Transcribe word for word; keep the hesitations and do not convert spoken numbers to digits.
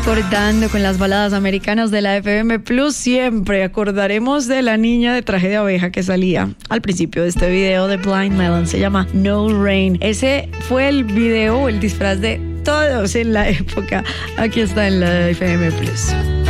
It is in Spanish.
Recordando con las baladas americanas de la F M Plus, siempre acordaremos de la niña de traje de abeja que salía al principio de este video de Blind Melon. Se llama No Rain. Ese fue el video, el disfraz de todos en la época. Aquí está en la F M Plus.